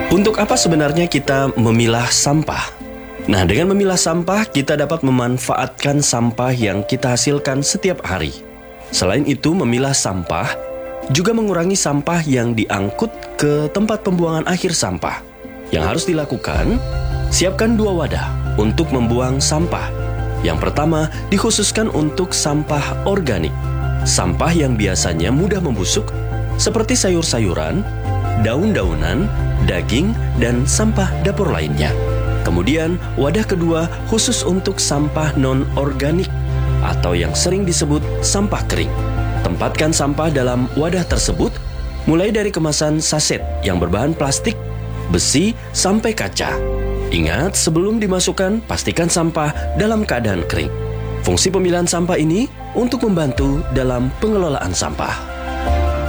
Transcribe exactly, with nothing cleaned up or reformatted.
Untuk apa sebenarnya kita memilah sampah? Nah, dengan memilah sampah, kita dapat memanfaatkan sampah yang kita hasilkan setiap hari. Selain itu, memilah sampah juga mengurangi sampah yang diangkut ke tempat pembuangan akhir sampah. Yang harus dilakukan, siapkan dua wadah untuk membuang sampah. Yang pertama, dikhususkan untuk sampah organik. Sampah yang biasanya mudah membusuk, seperti sayur-sayuran, daun-daunan, daging, dan sampah dapur lainnya. Kemudian, wadah kedua khusus untuk sampah non-organik atau yang sering disebut sampah kering. Tempatkan sampah dalam wadah tersebut, mulai dari kemasan saset yang berbahan plastik, besi, sampai kaca. Ingat, sebelum dimasukkan, pastikan sampah dalam keadaan kering. Fungsi pemilihan sampah ini untuk membantu dalam pengelolaan sampah.